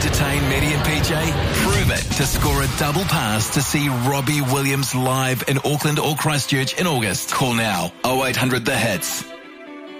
entertain Maddie and PJ? Prove it to score a double pass to see Robbie Williams live in Auckland or Christchurch in August. Call now 0800 The Hits.